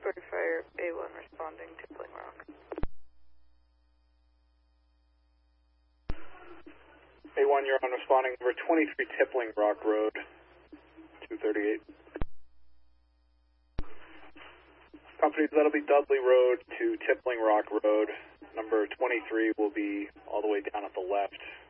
Story Fire A1 responding to Bling Rock. A1, you're on responding over 23 Tippling Rock Road, 238. Companies, that'll be Dudley Road to Tippling Rock Road. Number 23 will be all the way down at the left.